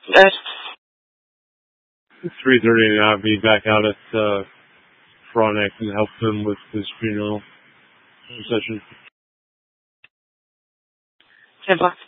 Good. 3:30, and I'll be back out at Frontex and help him with his funeral session. 10 bucks.